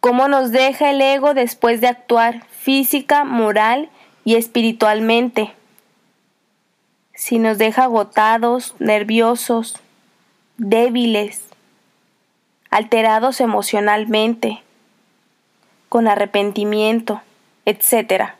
cómo nos deja el ego después de actuar física, moral y espiritualmente. Si nos deja agotados, nerviosos, débiles, alterados emocionalmente, con arrepentimiento, etc.